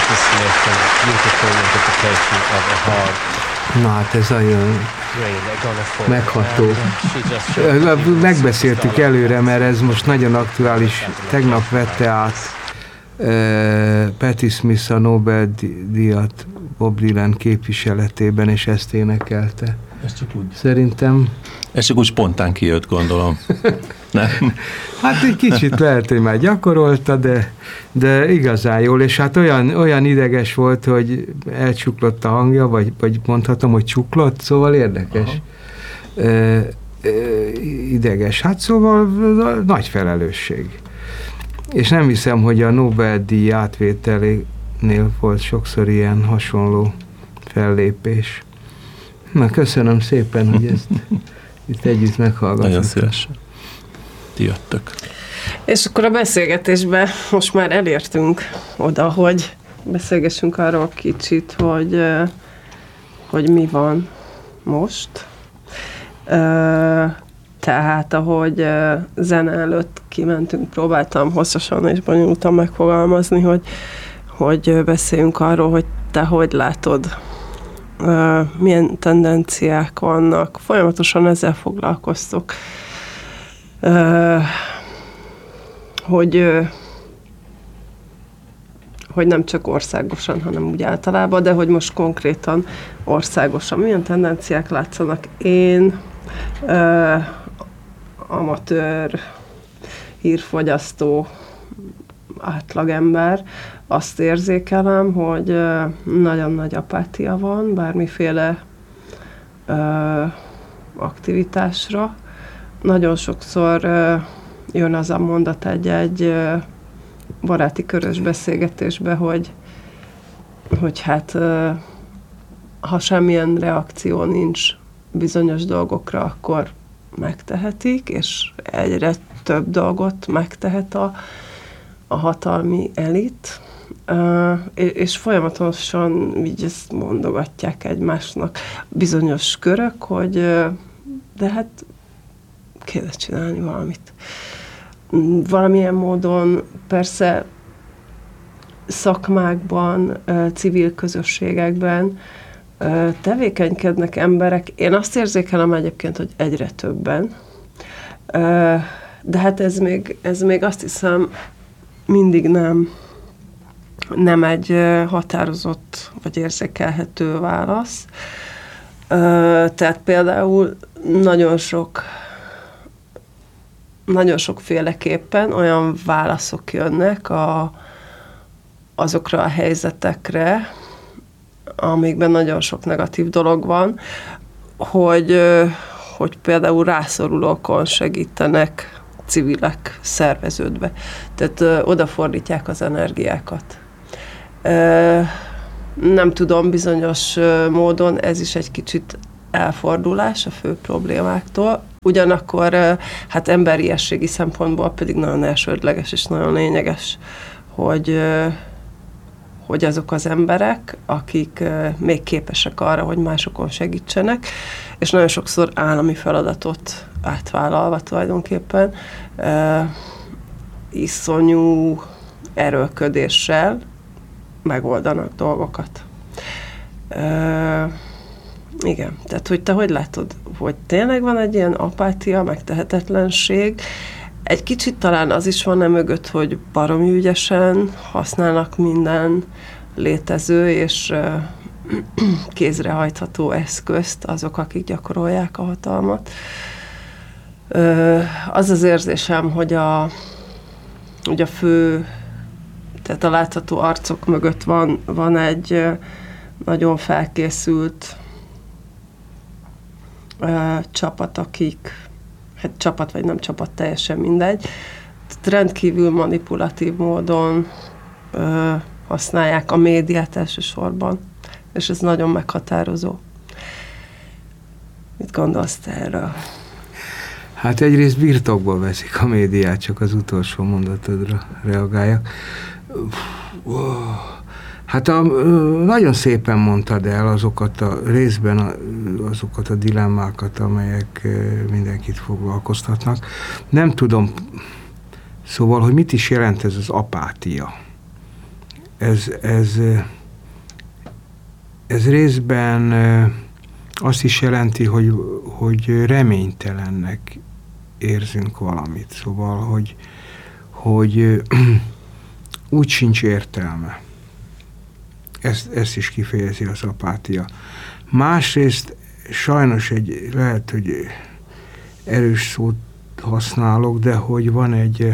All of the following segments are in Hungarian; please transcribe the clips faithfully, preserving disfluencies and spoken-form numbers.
Smith and beautiful interpretation of a hard. Na hát ez nagyon megható. Megbeszéltük előre, mert ez most nagyon aktuális. Tegnap vette át uh, Patti Smith a Nobel-díjat Bob Dylan képviseletében, és ezt énekelte. Ez csak úgy. Szerintem... Ez csak úgy spontán kijött, gondolom. Nem? Hát egy kicsit lehet, hogy már gyakorolta, de, de igazán jól, és hát olyan, olyan ideges volt, hogy elcsuklott a hangja, vagy, vagy mondhatom, hogy csuklott, szóval érdekes. E, e, ideges. Hát szóval nagy felelősség. És nem hiszem, hogy a Nobel-díj átvételénél volt sokszor ilyen hasonló fellépés. Na, köszönöm szépen, hogy ezt itt együtt meghallgatjuk. Nagyon szívesen. Ti jöttök. És akkor a beszélgetésben most már elértünk oda, hogy beszélgessünk arról kicsit, hogy, hogy mi van most. Tehát, ahogy zene előtt kimentünk, próbáltam hosszasan és bonyolultan megfogalmazni, hogy, hogy beszéljünk arról, hogy te hogy látod, milyen tendenciák vannak. Folyamatosan ezzel foglalkoztok. Hogy, hogy nem csak országosan, hanem úgy általában, de hogy most konkrétan országosan milyen tendenciák látszanak. Én amatőr hírfogyasztó átlagember, azt érzékelem, hogy nagyon nagy apátia van bármiféle ö, aktivitásra. Nagyon sokszor ö, jön az a mondat egy-egy ö, baráti körös beszélgetésbe, hogy, hogy hát ö, ha semmilyen reakció nincs bizonyos dolgokra, akkor megtehetik, és egyre több dolgot megtehet a, a hatalmi elit, uh, és folyamatosan így ezt mondogatják egymásnak bizonyos körök, hogy uh, de hát kéne csinálni valamit. Valamilyen módon persze szakmákban, uh, civil közösségekben uh, tevékenykednek emberek. Én azt érzékelem egyébként, hogy egyre többen. Uh, de hát ez még, ez még azt hiszem mindig nem, nem egy határozott vagy érzékelhető válasz. Tehát például nagyon sok nagyon sokféleképpen olyan válaszok jönnek a, azokra a helyzetekre, amikben nagyon sok negatív dolog van, hogy, hogy például rászorulókon segítenek civilek szerveződve. Tehát ö, odafordítják az energiákat. Ö, nem tudom, bizonyos ö, módon ez is egy kicsit elfordulás a fő problémáktól. Ugyanakkor ö, hát emberiességi szempontból pedig nagyon elsődleges és nagyon lényeges, hogy, ö, hogy azok az emberek, akik ö, még képesek arra, hogy másokon segítsenek, és nagyon sokszor állami feladatot átvállalva tulajdonképpen uh, iszonyú erőlködéssel megoldanak dolgokat. Uh, igen, tehát hogy te hogy látod, hogy tényleg van egy ilyen apátia, megtehetetlenség, egy kicsit talán az is van emögött, hogy baromi ügyesen használnak minden létező és uh, kézrehajtható eszközt azok, akik gyakorolják a hatalmat. Az az érzésem, hogy a, hogy a fő, tehát a látható arcok mögött van, van egy nagyon felkészült csapat, akik, hát csapat vagy nem csapat, teljesen mindegy, tehát rendkívül manipulatív módon használják a médiát elsősorban, és ez nagyon meghatározó. Mit gondolsz te erről? Hát egyrészt birtokba veszik a médiát, csak az utolsó mondatodra reagáljak. Hát a, nagyon szépen mondtad el azokat a részben a, azokat a dilemmákat, amelyek mindenkit foglalkoztatnak. Nem tudom, szóval, hogy mit is jelent ez az apátia. ez, ez, ez részben azt is jelenti, hogy, hogy reménytelennek érzünk valamit. Szóval, hogy, hogy úgy sincs értelme. Ezt, ezt is kifejezi az apátia. Másrészt sajnos egy, lehet, hogy erős szót használok, de hogy van egy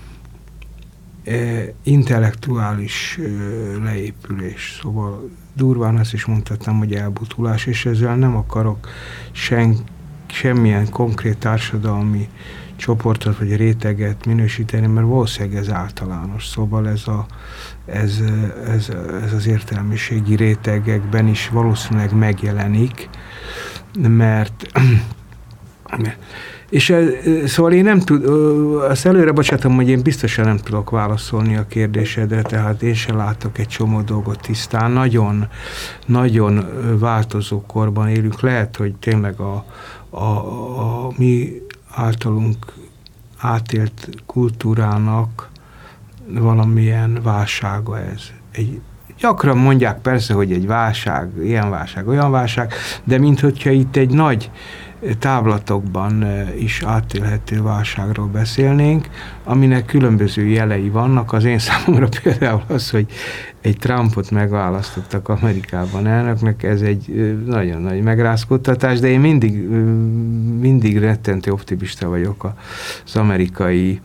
e, intellektuális e, leépülés. Szóval durván azt is mondhatnám, hogy elbutulás, és ezzel nem akarok sen, semmilyen konkrét társadalmi csoportot vagy réteget minősíteni, mert valószínűleg ez általános. Szóval ez, a, ez, ez, ez az értelmiségi rétegekben is valószínűleg megjelenik, mert és ez, szóval én nem tud, azt előre bocsátom, hogy én biztosan nem tudok válaszolni a kérdésedre, tehát én sem látok egy csomó dolgot tisztán. Nagyon, nagyon változó korban élünk. Lehet, hogy tényleg a, a, a mi általunk átélt kultúrának valamilyen válsága ez. Egy, gyakran mondják persze, hogy egy válság, ilyen válság, olyan válság, de minthogyha itt egy nagy távlatokban is átélhető válságról beszélnénk, aminek különböző jelei vannak. Az én számomra például az, hogy egy Trumpot megválasztottak Amerikában elnöknek, ez egy nagyon nagy megrázkódtatás, de én mindig, mindig rettentő optimista vagyok az amerikai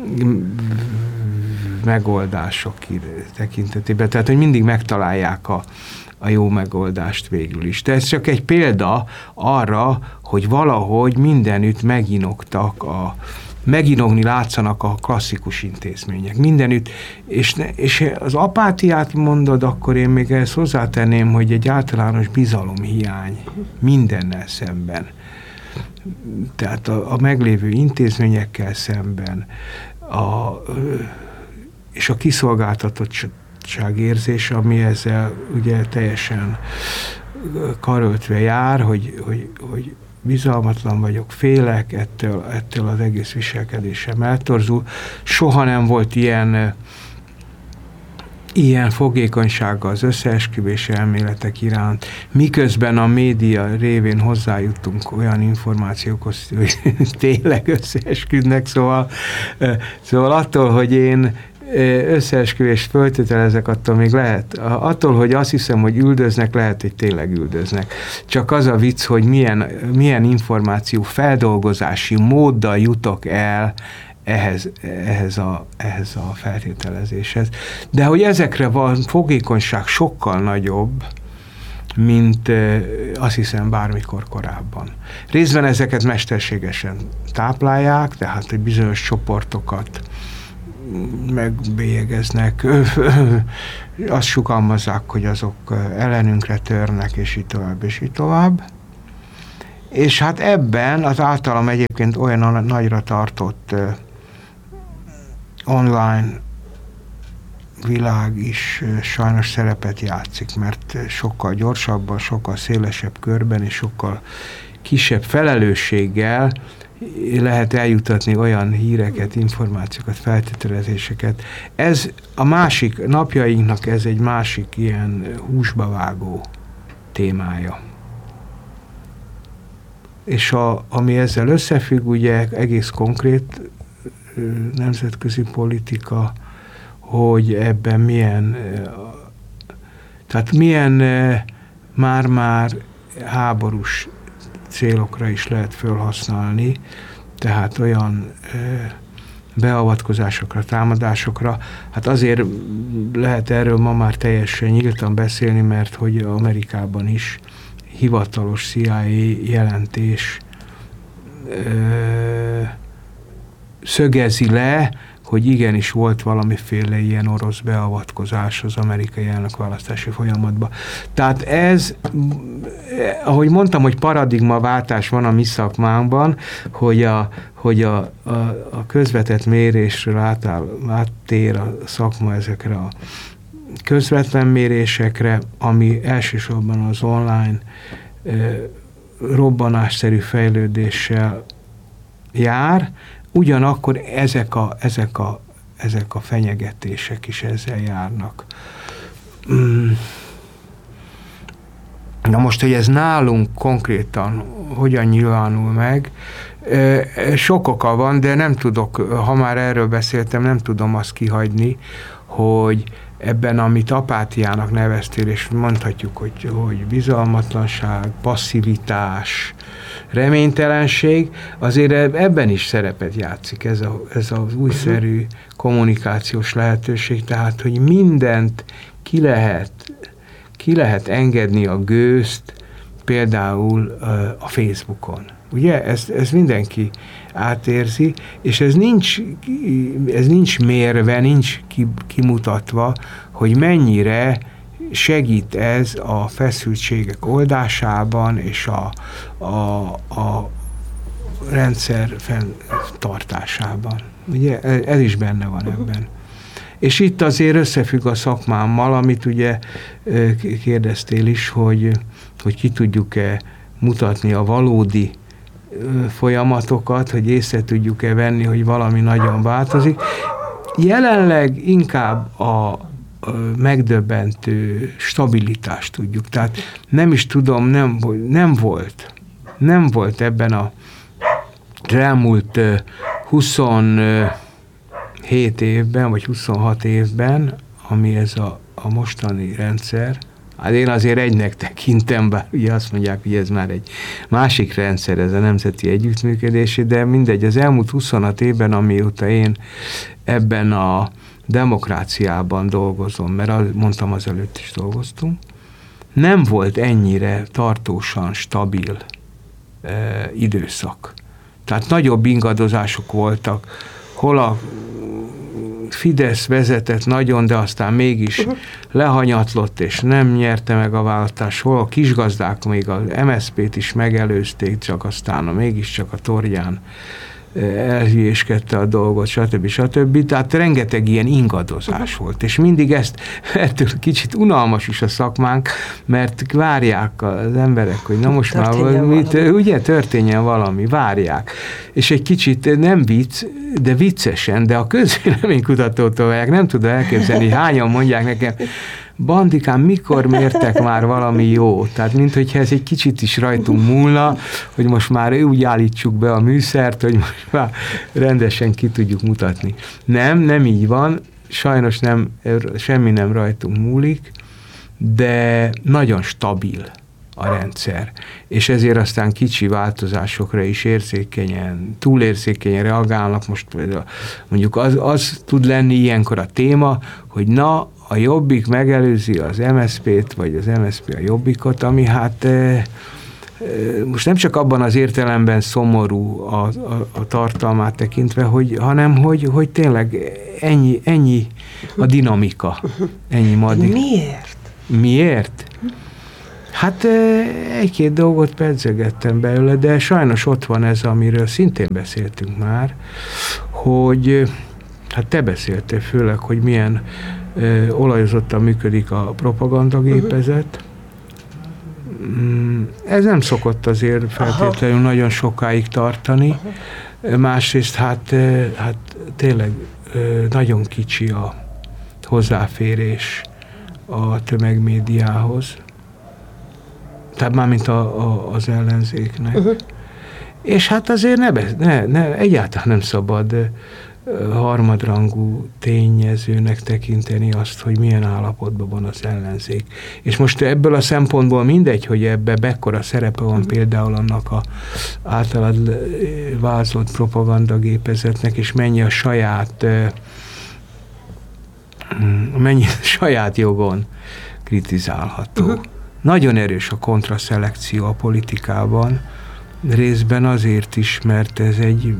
megoldások tekintetében. Tehát, hogy mindig megtalálják a a jó megoldást végül is. De ez csak egy példa arra, hogy valahogy mindenütt meginogtak, a, meginogni látszanak a klasszikus intézmények. Mindenütt, és, ne, és az apátiát mondod, akkor én még ezt hozzátenném, hogy egy általános bizalomhiány mindennel szemben. Tehát a, a meglévő intézményekkel szemben, a, és a kiszolgáltatottság érzés, ami ezzel ugye teljesen karöltve jár, hogy, hogy, hogy bizalmatlan vagyok, félek ettől, ettől az egész viselkedésem eltorzul. Soha nem volt ilyen, ilyen fogékonysága az összeesküvés elméletek iránt, miközben a média révén hozzájutunk olyan információkhoz, hogy tényleg összeesküdnek, szóval, szóval attól, hogy én összeesküvést föltételezek, attól még lehet. Attól, hogy azt hiszem, hogy üldöznek, lehet, hogy tényleg üldöznek. Csak az a vicc, hogy milyen, milyen információ feldolgozási móddal jutok el ehhez, ehhez, a, ehhez a feltételezéshez. De hogy ezekre van fogékonyság sokkal nagyobb, mint azt hiszem bármikor korábban. Részben ezeket mesterségesen táplálják, tehát hogy bizonyos csoportokat megbélyegeznek, azt sugalmazzák, hogy azok ellenünkre törnek, és így tovább, és így tovább. És hát ebben az általam egyébként olyan nagyra tartott uh, online világ is uh, sajnos szerepet játszik, mert sokkal gyorsabban, sokkal szélesebb körben, és sokkal kisebb felelősséggel lehet eljutatni olyan híreket, információkat, feltételezéseket. Ez a másik, napjainknak ez egy másik ilyen húsba vágó témája. És a, ami ezzel összefügg, ugye egész konkrét nemzetközi politika, hogy ebben milyen, tehát milyen már-már háborús célokra is lehet felhasználni, tehát olyan ö, beavatkozásokra, támadásokra. Hát azért lehet erről ma már teljesen nyíltan beszélni, mert hogy Amerikában is hivatalos C I A jelentés ö, szögezi le, hogy igenis volt valamiféle ilyen orosz beavatkozás az amerikai elnökválasztási folyamatban. Tehát ez, ahogy mondtam, hogy paradigmaváltás van a mi szakmánkban, hogy a, hogy a, a, a közvetett mérésről átáll, áttér a szakma ezekre a közvetlen mérésekre, ami elsősorban az online e, robbanásszerű fejlődéssel jár. Ugyanakkor ezek a, ezek a ezek a fenyegetések is ezzel járnak. Mm. Na most, hogy ez nálunk konkrétan hogyan nyilvánul meg, sok oka van, de nem tudok, ha már erről beszéltem, nem tudom azt kihagyni, hogy ebben, amit apátiának neveztél, és mondhatjuk, hogy, hogy bizalmatlanság, passzivitás, reménytelenség, azért ebben is szerepet játszik ez, a, ez az újszerű kommunikációs lehetőség, tehát, hogy mindent ki lehet, ki lehet engedni a gőzt, például a Facebookon. Ugye? Ez, ez mindenki átérzi, és ez nincs, ez nincs mérve, nincs kimutatva, hogy mennyire segít ez a feszültségek oldásában és a, a, a rendszer fenntartásában. Ugye? Ez is benne van ebben. És itt azért összefügg a szakmámmal, amit ugye kérdeztél is, hogy, hogy ki tudjuk-e mutatni a valódi folyamatokat, hogy észre tudjuk-e venni, hogy valami nagyon változik. Jelenleg inkább a megdöbbentő stabilitást tudjuk. Tehát nem is tudom, nem, nem volt. Nem volt ebben a elmúlt huszonhét évben, vagy huszonhat évben, ami ez a, a mostani rendszer. Hát én azért egynek tekintem, bár ugye azt mondják, hogy ez már egy másik rendszer, ez a nemzeti együttműködési, de mindegy, az elmúlt huszonhat évben, amióta én ebben a demokráciában dolgozom, mert az, mondtam, azelőtt is dolgoztunk, nem volt ennyire tartósan stabil e, időszak. Tehát nagyobb ingadozások voltak, hol a Fidesz vezetett nagyon, de aztán mégis uh-huh. lehanyatlott, és nem nyerte meg a választást, hol a kisgazdák még az em es zé pét is megelőzték, csak aztán a, mégiscsak a torján elhülyéskedte a dolgot, stb. stb. Tehát rengeteg ilyen ingadozás volt, és mindig ezt, ettől kicsit unalmas is a szakmánk, mert várják az emberek, hogy na most történjen már mit, ugye történjen valami, várják. És egy kicsit nem vicc, de viccesen, de a közvéleménykutatótól várják, nem tudom elképzelni, hányan mondják nekem, Bandikám, mikor mértek már valami jó? Tehát, mint hogyha ez egy kicsit is rajtunk múlna, hogy most már úgy állítsuk be a műszert, hogy most már rendesen ki tudjuk mutatni. Nem, nem így van, sajnos nem, semmi nem rajtunk múlik, de nagyon stabil a rendszer. És ezért aztán kicsi változásokra is érzékenyen, túlérzékenyen reagálnak. Most mondjuk az, az tud lenni ilyenkor a téma, hogy na, a Jobbik megelőzi az em es zé pét, vagy az em es zé pé a Jobbikot, ami hát e, e, most nem csak abban az értelemben szomorú a, a, a tartalmát tekintve, hogy, hanem hogy, hogy tényleg ennyi, ennyi a dinamika. Ennyi madik. Miért? Miért? Hát egy-két dolgot pedzegettem belőle, de sajnos ott van ez, amiről szintén beszéltünk már, hogy hát te beszéltél főleg, hogy milyen ö, olajozottan működik a propagandagépezet. Ez nem szokott azért feltétlenül Aha. nagyon sokáig tartani. Aha. Másrészt hát, hát tényleg nagyon kicsi a hozzáférés a tömegmédiához. Tehát mármint a, a, az ellenzéknek. Uh-huh. És hát azért ne, ne, ne, egyáltalán nem szabad harmadrangú tényezőnek tekinteni azt, hogy milyen állapotban van az ellenzék. És most ebből a szempontból mindegy, hogy ebbe mekkora szerepe van például annak a általad vázolt propagandagépezetnek, és mennyi a saját mennyi a saját jogon kritizálható. Uh-huh. Nagyon erős a kontraszelekció a politikában, részben azért is, mert ez egy,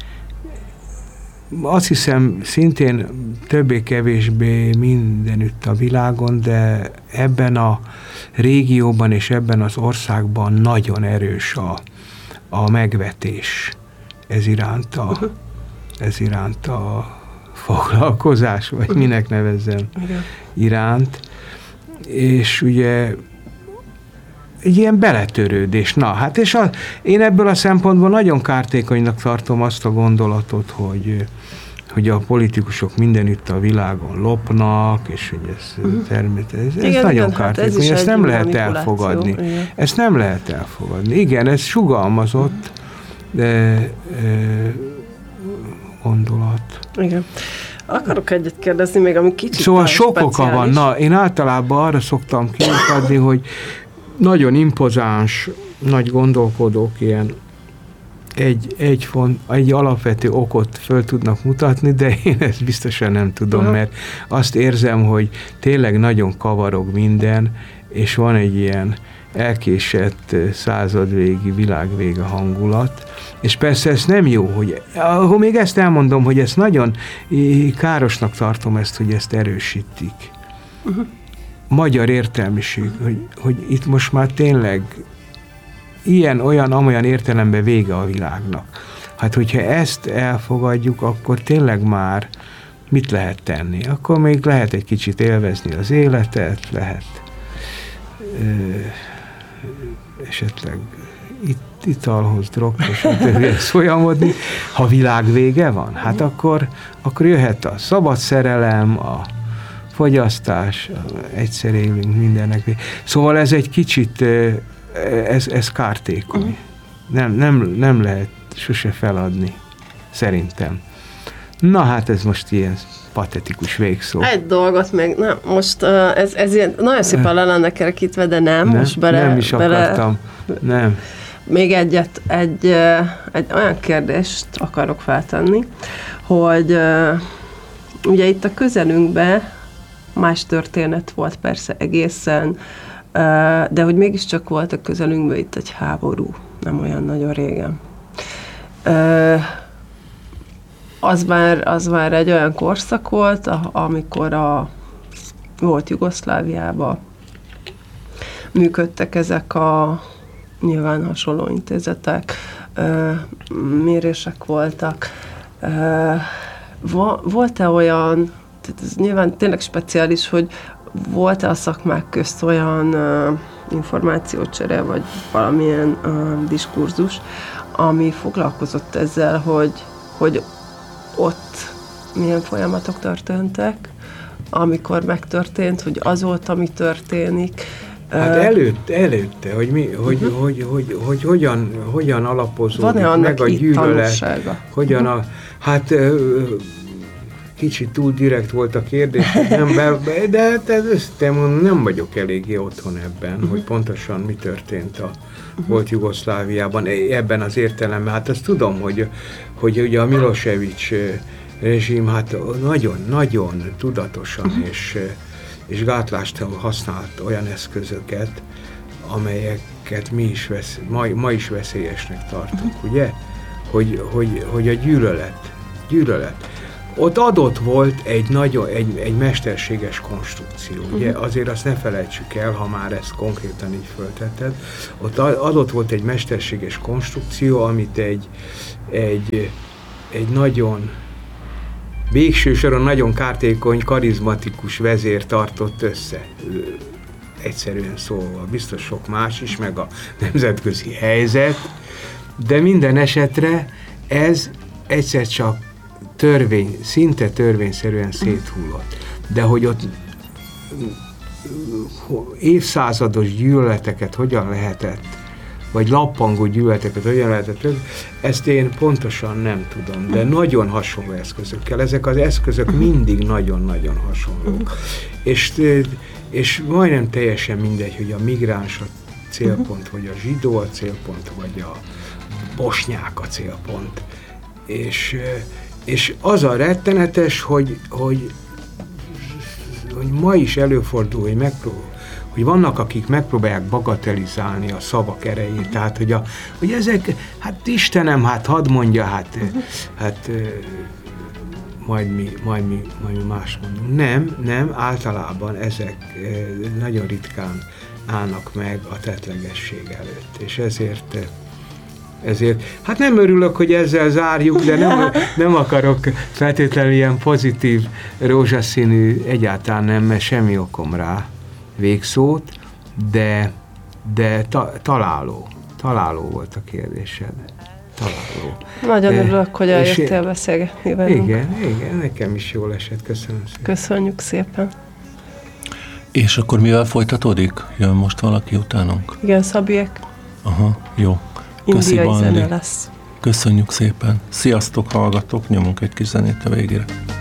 azt hiszem, szintén többé-kevésbé mindenütt a világon, de ebben a régióban és ebben az országban nagyon erős a, a megvetés ez iránt a, ez iránt a foglalkozás, vagy minek nevezzem, iránt. És ugye egy ilyen beletörődés. Na, hát és a, én ebből a szempontból nagyon kártékonynak tartom azt a gondolatot, hogy, hogy a politikusok mindenütt a világon lopnak, és hogy ez uh-huh. természetesen, ez, ez igen, nagyon kártékony, hát ez ezt nem lehet elfogadni. Igen. Ezt nem lehet elfogadni. Igen, ez sugalmazott de, e, gondolat. Igen. Akarok egyet kérdezni még, ami kicsit Szóval sok oka van. Na, én általában arra szoktam kimutatni, hogy nagyon impozáns, nagy gondolkodók ilyen egy, egy, font, egy alapvető okot föl tudnak mutatni, de én ezt biztosan nem tudom, uh-huh. mert azt érzem, hogy tényleg nagyon kavarog minden, és van egy ilyen elkésett századvégi, világvége hangulat, és persze ez nem jó, hogy ahol még ezt elmondom, hogy ezt nagyon károsnak tartom ezt, hogy ezt erősítik. Uh-huh. Magyar értelmiség, hogy, hogy itt most már tényleg ilyen, olyan, amolyan értelemben vége a világnak. Hát, hogyha ezt elfogadjuk, akkor tényleg már mit lehet tenni? Akkor még lehet egy kicsit élvezni az életet, lehet ö, esetleg it, italhoz, droghoz folyamodni. Ha világ vége van, hát akkor, akkor jöhet a szabad szerelem, a fogyasztás, egyszer élünk mindennek. Szóval ez egy kicsit Ez, ez kártékony. Uh-huh. Nem, nem, nem lehet sose feladni, szerintem. Na hát ez most ilyen patetikus végszó. Egy dolgot még, na, most uh, ez, ez ilyen, nagyon szépen le lenne kerekítve, de nem, nem most bele... Nem is bele, akartam, nem. Még egyet, egy, egy olyan kérdést akarok feltenni, hogy uh, ugye itt a közelünkben más történet volt persze egészen, de hogy mégiscsak volt a közelünkben itt egy háború, nem olyan nagyon régen. Az már, az már egy olyan korszak volt, amikor a volt Jugoszláviában működtek ezek a nyilván hasonló intézetek, mérések voltak. Volt-e olyan, tehát ez nyilván tényleg speciális, hogy volt-e a szakmák közt olyan uh, információcsere, vagy valamilyen uh, diskurzus, ami foglalkozott ezzel, hogy, hogy ott milyen folyamatok történtek, amikor megtörtént, hogy azóta mi történik. Hát előtte, előtte, hogy, mi, hogy, uh-huh. hogy, hogy, hogy, hogy hogyan, hogyan alapozódik meg a gyűlölet. Hogyan uh-huh. a, hát uh, kicsit túl direkt volt a kérdés, nem be, de, de, de nem vagyok eléggé otthon ebben, uh-huh. hogy pontosan mi történt a uh-huh. volt Jugoszláviában, ebben az értelemben. Hát azt tudom, hogy, hogy ugye a Milosevic rezsim hát nagyon-nagyon tudatosan uh-huh. és, és gátlástól használt olyan eszközöket, amelyeket mi is vesz, ma, ma is veszélyesnek tartunk, uh-huh. ugye? Hogy, hogy, hogy a gyűlölet, gyűlölet. Ott adott volt egy nagyon, egy, egy mesterséges konstrukció, uh-huh. ugye? Azért azt ne felejtsük el, ha már ezt konkrétan így föltetted. Ott adott volt egy mesterséges konstrukció, amit egy, egy, egy nagyon végső soron nagyon kártékony, karizmatikus vezér tartott össze. Egyszerűen szóval, biztos sok más is, meg a nemzetközi helyzet, de minden esetre ez egyszer csak törvény, szinte törvényszerűen széthullott. De hogy ott évszázados gyűlöleteket hogyan lehetett, vagy lappangó gyűlöleteket hogyan lehetett, ezt én pontosan nem tudom, de nagyon hasonló eszközökkel. Ezek az eszközök mindig nagyon-nagyon hasonlók. És, és majdnem teljesen mindegy, hogy a migráns a célpont, vagy a zsidó a célpont, vagy a bosnyák a célpont. És És az a rettenetes, hogy, hogy, hogy ma is előfordul, hogy, megpró- hogy vannak, akik megpróbálják bagatelizálni a szavak erejét, tehát, hogy, a, hogy ezek, hát Istenem, hát hadd mondja, hát, uh-huh. hát majd mi, majd, mi, majd mi más mondunk. Nem, nem, általában ezek nagyon ritkán állnak meg a tettlegesség előtt, és ezért Ezért, hát nem örülök, hogy ezzel zárjuk, de nem, nem akarok feltétlenül ilyen pozitív, rózsaszínű, egyáltalán nem, mert semmi okom rá végszót, de, de ta, találó, találó volt a kérdésed. találó. Nagyon De- örülök, hogy és eljöttél én- beszélgetni velünk. Igen, igen, nekem is jól esett, köszönöm szépen. Köszönjük szépen. És akkor mivel folytatódik? Jön most valaki utánunk? Igen, Szabiek, Aha, jó. Köszi, indiai Bandi. zene lesz. Köszönjük szépen. Sziasztok, hallgatók, nyomunk egy kis zenét a végére.